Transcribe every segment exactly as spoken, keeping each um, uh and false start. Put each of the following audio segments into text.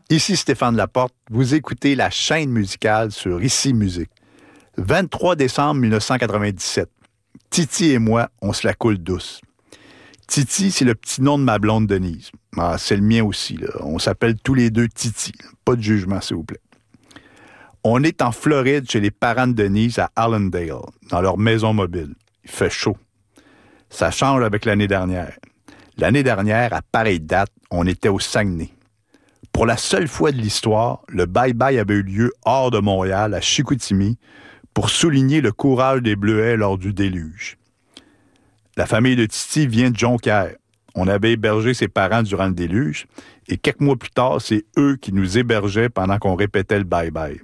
Ici Stéphane Laporte, vous écoutez la chaîne musicale sur Ici Musique. vingt-trois décembre mille neuf cent quatre-vingt-dix-sept. Titi et moi, on se la coule douce. Titi, c'est le petit nom de ma blonde Denise. Ah, c'est le mien aussi, là. On s'appelle tous les deux Titi. Pas de jugement, s'il vous plaît. On est en Floride chez les parents de Denise à Allendale, dans leur maison mobile. Il fait chaud. Ça change avec l'année dernière. L'année dernière, à pareille date, on était au Saguenay. Pour la seule fois de l'histoire, le bye-bye avait eu lieu hors de Montréal, à Chicoutimi, pour souligner le courage des Bleuets lors du déluge. La famille de Titi vient de Jonquière. On avait hébergé ses parents durant le déluge, et quelques mois plus tard, c'est eux qui nous hébergeaient pendant qu'on répétait le bye-bye.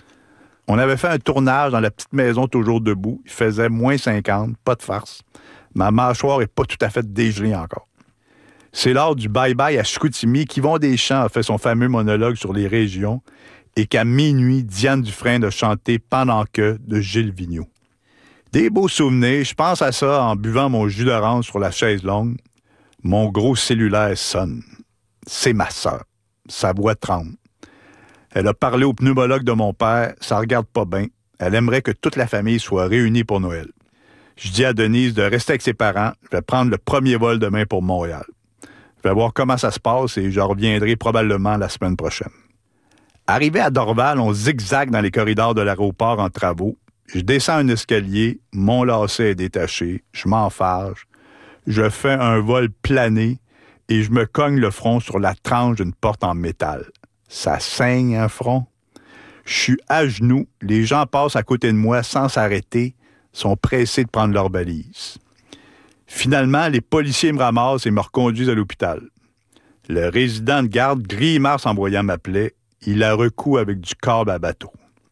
On avait fait un tournage dans la petite maison toujours debout. Il faisait moins cinquante, pas de farce. Ma mâchoire n'est pas tout à fait dégelée encore. C'est lors du bye-bye à Chicoutimi qu'Yvon Deschamps a fait son fameux monologue sur les régions et qu'à minuit, Diane Dufresne a chanté « Pendant que » de Gilles Vigneault. Des beaux souvenirs, je pense à ça en buvant mon jus d'orange sur la chaise longue. Mon gros cellulaire sonne. C'est ma sœur. Sa voix tremble. Elle a parlé au pneumologue de mon père, ça regarde pas bien. Elle aimerait que toute la famille soit réunie pour Noël. Je dis à Denise de rester avec ses parents. Je vais prendre le premier vol demain pour Montréal. Je vais voir comment ça se passe et je reviendrai probablement la semaine prochaine. Arrivé à Dorval, on zigzague dans les corridors de l'aéroport en travaux. Je descends un escalier, mon lacet est détaché, je m'enfarge. Je fais un vol plané et je me cogne le front sur la tranche d'une porte en métal. Ça saigne un front. Je suis à genoux, les gens passent à côté de moi sans s'arrêter, sont pressés de prendre leurs balises. Finalement, les policiers me ramassent et me reconduisent à l'hôpital. Le résident de garde grimace en voyant ma plaie. Il la recoue avec du câble à bateau.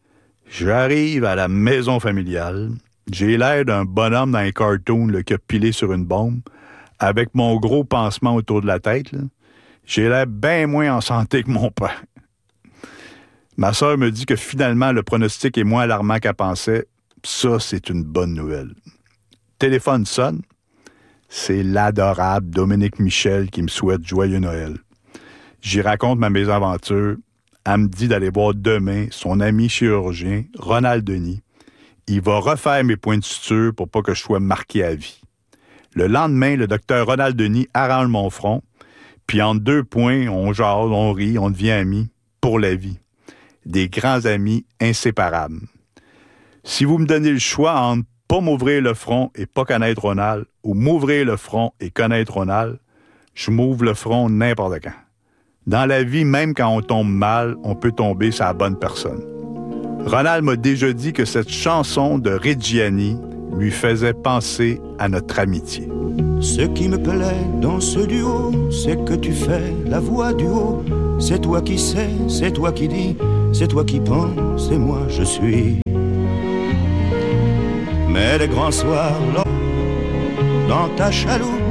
J'arrive à la maison familiale. J'ai l'air d'un bonhomme dans un cartoon là, qui a pilé sur une bombe, avec mon gros pansement autour de la tête. Là. J'ai l'air bien moins en santé que mon père. Ma sœur me dit que finalement, le pronostic est moins alarmant qu'elle pensait. Ça, c'est une bonne nouvelle. Téléphone sonne. C'est l'adorable Dominique Michel qui me souhaite joyeux Noël. J'y raconte ma mésaventure. Elle me dit d'aller voir demain son ami chirurgien, Ronald Denis. Il va refaire mes points de suture pour pas que je sois marqué à vie. Le lendemain, le docteur Ronald Denis arrange mon front, puis entre deux points, on jase, on rit, on devient amis pour la vie. Des grands amis inséparables. Si vous me donnez le choix entre pas m'ouvrir le front et pas connaître Ronald, ou m'ouvrir le front et connaître Ronald, je m'ouvre le front n'importe quand. Dans la vie, même quand on tombe mal, on peut tomber sur la bonne personne. Ronald m'a déjà dit que cette chanson de Reggiani lui faisait penser à notre amitié. Ce qui me plaît dans ce duo, c'est que tu fais la voix du haut. C'est toi qui sais, c'est toi qui dis, c'est toi qui penses et moi je suis. Mais les grands soirs, là, dans ta chaloupe,